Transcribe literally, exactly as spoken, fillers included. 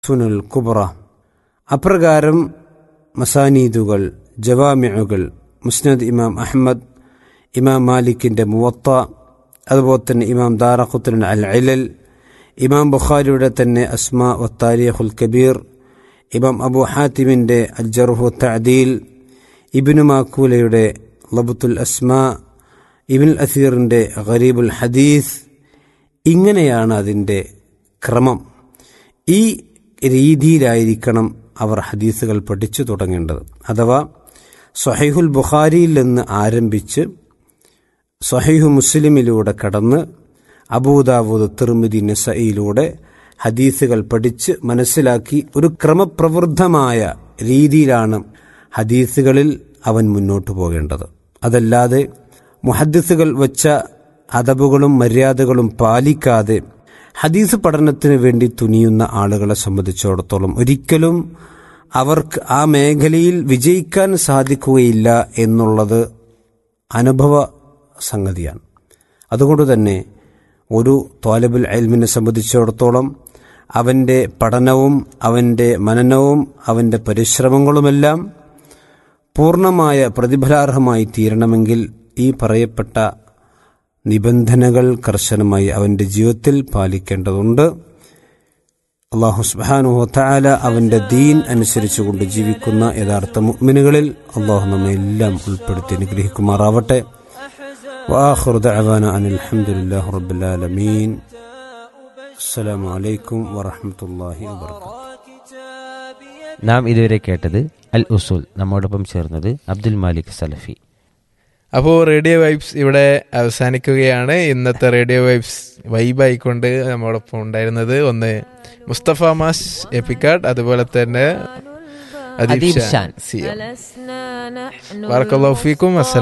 സുനൽ കുബ്ര. അപ്രകാരം മസാനീദുകൾ, ജവാമിഉകൾ, മുസ്നദ് ഇമാം അഹ്മദ്, ഇമാം മാലിക്കിൻ്റെ മുവത്ത, അതുപോലെ തന്നെ ഇമാം ദാറഖുത്നി അൽ ഇലൽ, ഇമാം ബുഖാരിയുടെ തന്നെ അസ്മാ വ താരീഖുൽ കബീർ, ഇമാം അബൂ ഹാത്തിമിൻ്റെ അൽ ജർഹ് വ തഅദീൽ, ഇബ്നു മാക്കൂലയുടെ ലബ്തുൽ അസ്മാ, ഇബ്നുൽ അസീറിൻ്റെ ഗരീബുൽ ഹദീസ്, ഇങ്ങനെയാണ് അതിൻ്റെ ക്രമം. ഈ രീതിയിലായിരിക്കണം അവർ ഹദീസുകൾ പഠിച്ചു തുടങ്ങേണ്ടത്. അഥവാ സ്വഹീഹുൽ ബുഖാരിയിൽ നിന്ന് ആരംഭിച്ച് സ്വഹീഹു മുസ്ലിമിലൂടെ കടന്ന് അബൂദാവൂദ്, തിർമിദി, നസഈയിലൂടെ ഹദീസുകൾ പഠിച്ച് മനസ്സിലാക്കി ഒരു ക്രമപ്രവൃദ്ധമായ രീതിയിലാണ് ഹദീസുകളിൽ അവൻ മുന്നോട്ടു പോകേണ്ടത്. അതല്ലാതെ മുഹദ്ദിസുകൾ വച്ച അദബുകളും മര്യാദകളും പാലിക്കാതെ ഹദീസ് പഠനത്തിന് വേണ്ടി തുനിയുന്ന ആളുകളെ സംബന്ധിച്ചിടത്തോളം ഒരിക്കലും അവർക്ക് ആ മേഖലയിൽ വിജയിക്കാൻ സാധിക്കുകയില്ല എന്നുള്ളത് അനുഭവ സംഗതിയാണ്. അതുകൊണ്ട് തന്നെ ഒരു ത്വാലിബുൽ ഇൽമിനെ സംബന്ധിച്ചിടത്തോളം അവൻ്റെ പഠനവും അവൻ്റെ മനനവും അവൻ്റെ പരിശ്രമങ്ങളുമെല്ലാം പൂർണ്ണമായ പ്രതിഫലാർഹമായി തീരണമെങ്കിൽ ഈ പറയപ്പെട്ട നിബന്ധനകൾ കർശനമായി അവൻ്റെ ജീവിതത്തിൽ പാലിക്കേണ്ടതുണ്ട്. അല്ലാഹു സുബ്ഹാനഹു വ തആല അവൻ്റെ ദീൻ അനുസരിച്ചുകൊണ്ട് ജീവിക്കുന്ന യഥാർത്ഥ മുഅ്മിനുകളിൽ അല്ലാഹു നമ്മെ എല്ലാം ഉൾപ്പെടുത്തി അനുഗ്രഹിക്കുമാറാവട്ടെ. വആഖിറു ദഅവാന അനിൽ ഹംദുലില്ലാഹി റബ്ബിൽ ആലമീൻ. അസ്സലാമു അലൈക്കും വറഹ്മത്തുള്ളാഹി വബറകാതുഹു. നാം ഇതുവരെ കേട്ടത് അൽ ഉസൂൽ. നമ്മോടൊപ്പം ചേർന്നത് അബ്ദുൽ മാലിക് സലഫി. അപ്പോൾ റേഡിയോ വൈബ്സ് ഇവിടെ അവസാനിക്കുകയാണ്. ഇന്നത്തെ റേഡിയോ വൈബ്സ് വൈബായിക്കൊണ്ട് നമ്മോടൊപ്പം ഉണ്ടായിരുന്നത് ഒന്ന് മുസ്തഫ മാസ് എപ്പിക്കാട്, അതുപോലെ തന്നെ അദീബ് ഷാൻ. ബറക്കല്ലാഹു ഫീക്കും. അസ്സലാമു